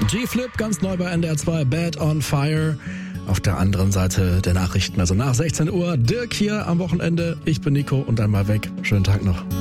G-Flip, ganz neu bei NDR 2, Bad on Fire. Auf der anderen Seite der Nachrichten, also nach 16 Uhr, Dirk hier am Wochenende. Ich bin Nico und dann mal weg. Schönen Tag noch.